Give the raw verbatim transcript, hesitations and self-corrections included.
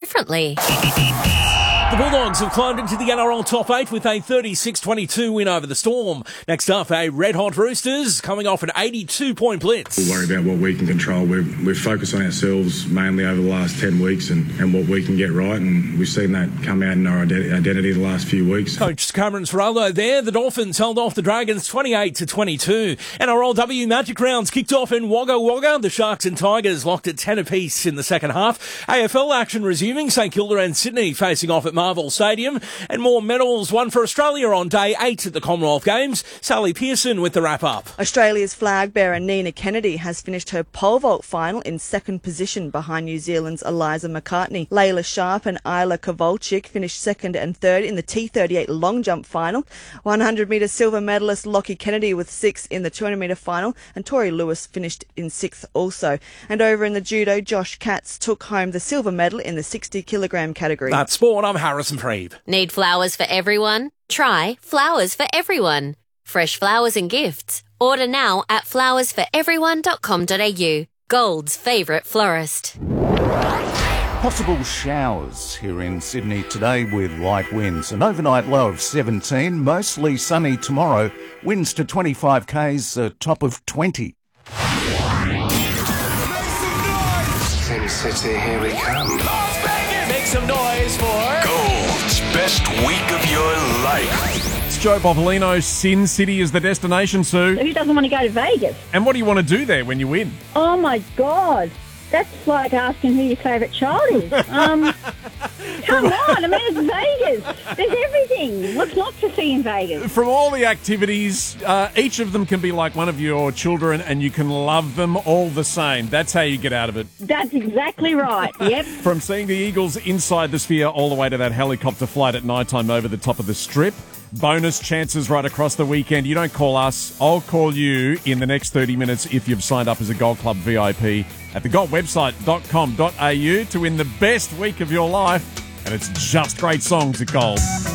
differently. The Bulldogs have climbed into the N R L top eight with a thirty-six twenty-two win over the Storm. Next up, a red-hot Roosters coming off an eighty-two point blitz. We worry about what we can control. We've, we've focused on ourselves mainly over the last ten weeks and, and what we can get right, and we've seen that come out in our identity the last few weeks. Coach Cameron Ciraldo there. The Dolphins held off the Dragons twenty-eight to twenty-two. N R L W Magic Rounds kicked off in Wagga Wagga. The Sharks and Tigers locked at ten apiece in the second half. A F L action resuming. St Kilda and Sydney facing off at Marvel Stadium, and more medals won for Australia on day eight at the Commonwealth Games. Sally Pearson with the wrap-up. Australia's flag bearer Nina Kennedy has finished her pole vault final in second position behind New Zealand's Eliza McCartney. Layla Sharp and Isla Kovalchik finished second and third in the T thirty-eight long jump final. one hundred metre silver medalist Lockie Kennedy with sixth in the two hundred metre final, and Tori Lewis finished in sixth also. And over in the judo, Josh Katz took home the silver medal in the sixty kilogram category. That's sport. I'm Harrison Preeb. Need flowers for everyone? Try Flowers for Everyone. Fresh flowers and gifts. Order now at flowers for everyone dot com dot a u. Gold's favourite florist. Possible showers here in Sydney today with light winds. An overnight low of seventeen, mostly sunny tomorrow. Winds to twenty-five k's, a top of twenty. Sin City, here we come. Make some noise for Gold's best week of your life. It's Joe Bopolino. Sin City is the destination, Sue. Who doesn't want to go to Vegas? And what do you want to do there when you win? Oh, my God. That's like asking who your favourite child is. Um, come on, I mean, it's Vegas. There's everything. What's not to see in Vegas? From all the activities, uh, each of them can be like one of your children and you can love them all the same. That's how you get out of it. That's exactly right, yep. From seeing the Eagles inside the Sphere all the way to that helicopter flight at night time over the top of the Strip. Bonus chances right across the weekend. You don't call us, I'll call you in the next thirty minutes if you've signed up as a Gold Club V I P at the gold website dot com dot a u to win the best week of your life. And it's just great songs at Gold.